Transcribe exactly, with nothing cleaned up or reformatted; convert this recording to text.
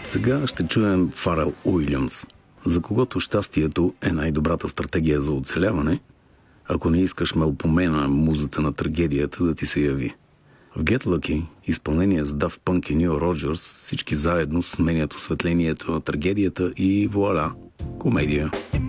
Сега ще чуем Фарел Уилямс, за когото щастието е най-добрата стратегия за оцеляване, ако не искаш ме упомена музата на трагедията да ти се яви. В Get Lucky, изпълнение с Daft Punk и Нил Роджерс, всички заедно сменят осветлението на трагедията и вуаля, комедия.